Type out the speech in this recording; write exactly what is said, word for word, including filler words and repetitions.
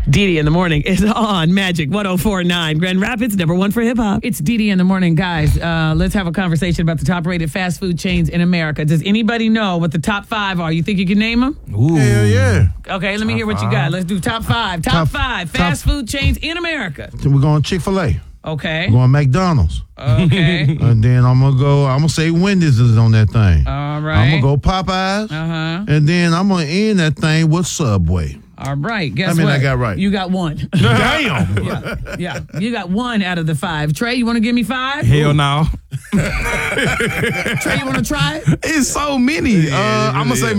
Dee in the morning is on Magic one oh four point nine. Grand Rapids, number one for hip hop. It's Dee in the morning, guys. Uh, let's have a conversation about the top rated fast food chains in America. Does anybody know what the top five are? You think you can name them? Ooh. Hell yeah. Okay, let me hear what you got. Let's do top five. Top, Top- five top- fast food chains in America. Then we're going Chick-fil-A. Okay. We're going McDonald's. Okay. And then I'm going to go, I'm going to say Wendy's is on that thing. All right. I'm going to go Popeyes. Uh-huh. And then I'm going to end that thing with Subway. All right. Guess I mean, what? I got right. You got one. Damn. yeah. Yeah. You got one out of the five. Trey, you want to give me five? Hell no. Trey, you want to try it? It's so many. Uh, I'm going to say